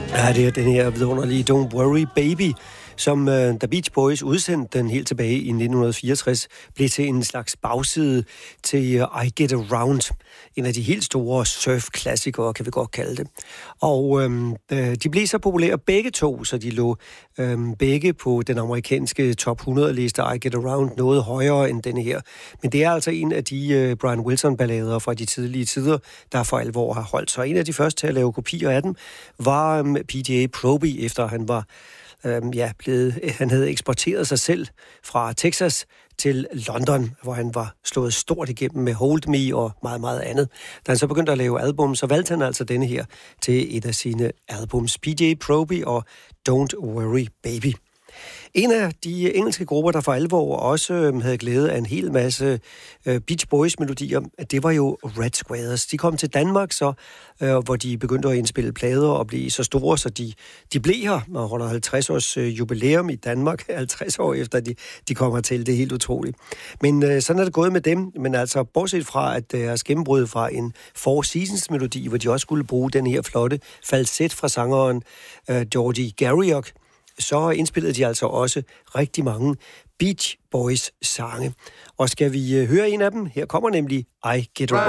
Ja, det er den her vidunderlige Don't Worry Baby, som da Beach Boys udsendte den helt tilbage i 1964, blev til en slags bagside til I Get Around. En af de helt store surf-klassikere, kan vi godt kalde det. Og de blev så populære begge to, så de lå begge på den amerikanske top 100-liste I Get Around noget højere end denne her. Men det er altså en af de Brian Wilson-ballader fra de tidlige tider, der for alvor har holdt. Så en af de første til at lave kopier af dem var PJ Proby, efter han var han havde eksporteret sig selv fra Texas til London, hvor han var slået stort igennem med Hold Me og meget, meget andet. Da han så begyndte at lave album, så valgte han altså denne her til et af sine albums, PJ Proby og Don't Worry Baby. En af de engelske grupper, der for alvor også havde glæde af en hel masse Beach Boys-melodier, det var jo Red Squares. De kom til Danmark, så, hvor de begyndte at indspille plader og blive så store, så de blev her og holder 50 års jubilæum i Danmark, 50 år efter de kommer til. Det er helt utroligt. Men sådan er det gået med dem. Men altså, bortset fra, at deres gennembrud fra en Four Seasons-melodi, hvor de også skulle bruge den her flotte falset fra sangeren Georgie Garriock, så indspillede de altså også rigtig mange Beach Boys sange. Og skal vi høre en af dem? Her kommer nemlig I Get Around.